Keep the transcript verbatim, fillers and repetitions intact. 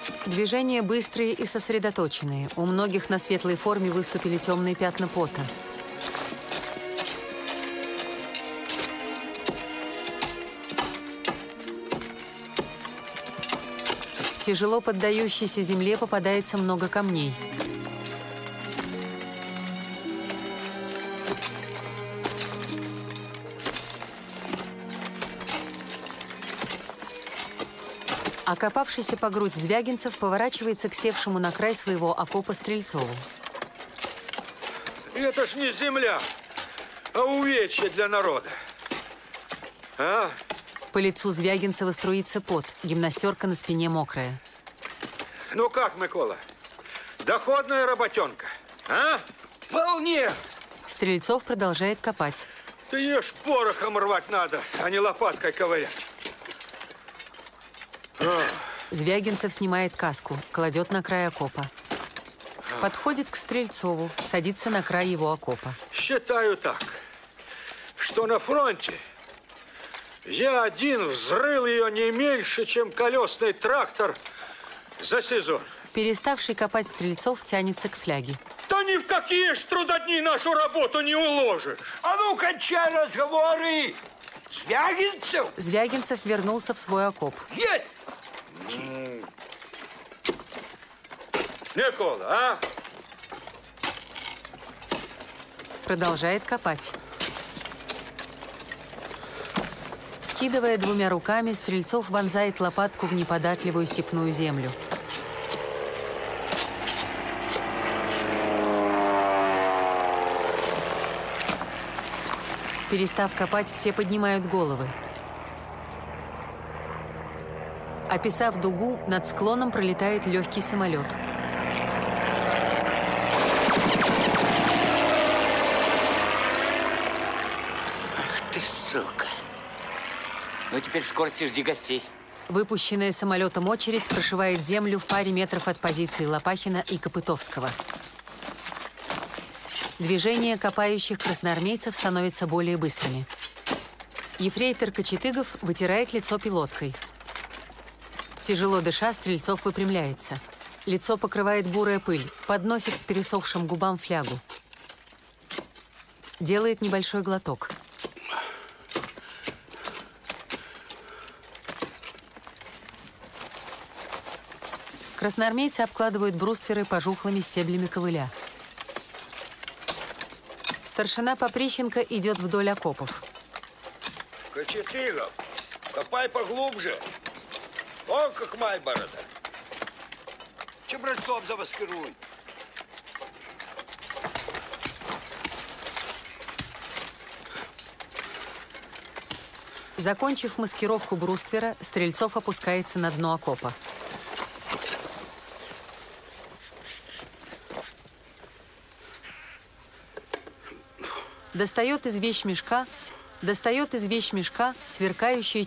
Движения быстрые и сосредоточенные. У многих на светлой форме выступили темные пятна пота. В тяжело поддающейся земле попадается много камней. Окопавшийся по грудь Звягинцев поворачивается к севшему на край своего окопа Стрельцову. Это ж не земля, а увечье для народа. А? По лицу Звягинцева струится пот, гимнастерка на спине мокрая. Ну как, Микола, доходная работенка, а? Вполне. Стрельцов продолжает копать. Ты ешь, порохом рвать надо, а не лопаткой ковырять. Звягинцев снимает каску, кладет на край окопа. Подходит к Стрельцову, садится на край его окопа. Считаю так, что на фронте я один взрыл ее не меньше, чем колесный трактор за сезон. Переставший копать Стрельцов тянется к фляге. Да ни в какие ж трудодни нашу работу не уложишь. А ну, кончай разговоры! Звягинцев! Звягинцев вернулся в свой окоп. Едь! Микола, а? Продолжает копать. Вскидывая двумя руками, Стрельцов вонзает лопатку в неподатливую степную землю. Перестав копать, все поднимают головы. Описав дугу, над склоном пролетает легкий самолет. Ах ты, сука. Ну, теперь в скорости жди гостей. Выпущенная самолетом очередь прошивает землю в паре метров от позиции Лопахина и Копытовского. Движения копающих красноармейцев становятся более быстрыми. Ефрейтор Кочетыгов вытирает лицо пилоткой. Тяжело дыша, Стрельцов выпрямляется. Лицо покрывает бурая пыль, подносит к пересохшим губам флягу. Делает небольшой глоток. Красноармейцы обкладывают брустверы пожухлыми стеблями ковыля. Старшина Поприщенко идет вдоль окопов. Кочетыгов, копай поглубже. О, как май борода. Чебрецом замаскируй. Закончив маскировку бруствера, Стрельцов опускается на дно окопа. Достает из вещмешка, достает из вещмешка сверкающую